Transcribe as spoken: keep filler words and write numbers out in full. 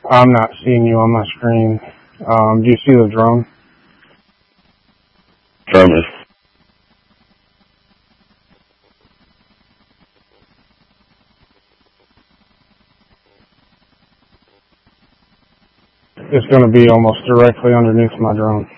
I'm not seeing you on my screen. Um, do you see the drone? Affirmative. It's going to be almost directly underneath my drone.